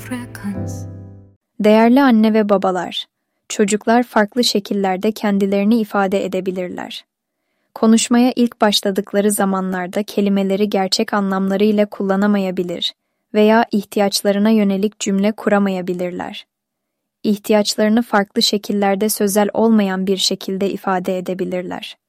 Değerli anne ve babalar, çocuklar farklı şekillerde kendilerini ifade edebilirler. Konuşmaya ilk başladıkları zamanlarda kelimeleri gerçek anlamlarıyla kullanamayabilir veya ihtiyaçlarına yönelik cümle kuramayabilirler. İhtiyaçlarını farklı şekillerde sözel olmayan bir şekilde ifade edebilirler.